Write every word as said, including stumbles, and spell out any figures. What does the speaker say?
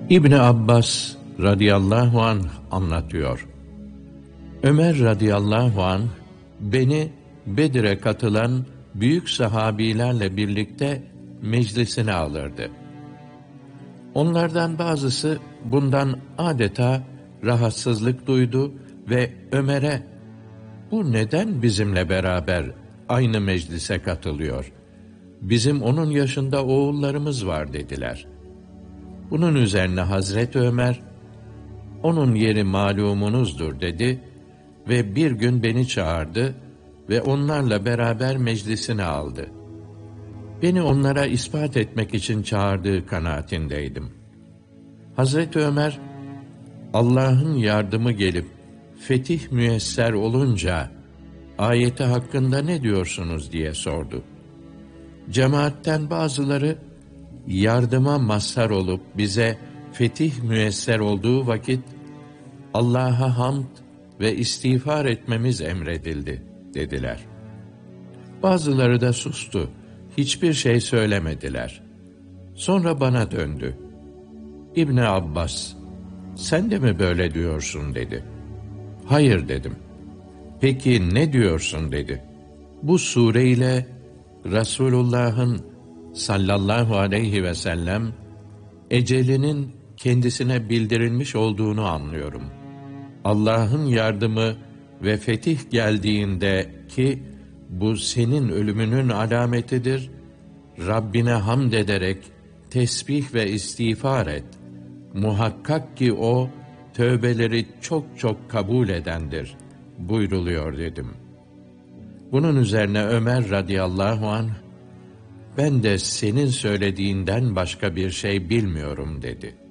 İbni Abbas radıyallahu anh anlatıyor. Ömer radıyallahu anh beni Bedir'e katılan büyük sahabilerle birlikte meclisine alırdı. Onlardan bazısı bundan adeta rahatsızlık duydu ve Ömer'e "Bu neden bizimle beraber aynı meclise katılıyor? Bizim onun yaşında oğullarımız var." dediler. Bunun üzerine Hazreti Ömer, "Onun yeri malumunuzdur." dedi ve bir gün beni çağırdı ve onlarla beraber meclisine aldı. Beni onlara ispat etmek için çağırdığı kanaatindeydim. Hazreti Ömer, Allah'ın yardımı gelip fetih müyesser olunca ayeti hakkında ne diyorsunuz diye sordu. Cemaatten bazıları yardıma mazhar olup bize fetih müyesser olduğu vakit Allah'a hamd ve istiğfar etmemiz emredildi dediler. Bazıları da sustu, hiçbir şey söylemediler. Sonra bana döndü. "İbni Abbas, sen de mi böyle diyorsun?" dedi. "Hayır." dedim. "Peki ne diyorsun?" dedi. "Bu sureyle Resulullah'ın sallallahu aleyhi ve sellem ecelinin kendisine bildirilmiş olduğunu anlıyorum. Allah'ın yardımı ve fetih geldiğinde ki bu senin ölümünün alametidir, Rabbine hamd ederek tesbih ve istiğfar et. Muhakkak ki o tövbeleri çok çok kabul edendir buyruluyor dedim. Bunun üzerine Ömer radıyallahu anh, "Ben de senin söylediğinden başka bir şey bilmiyorum." dedi.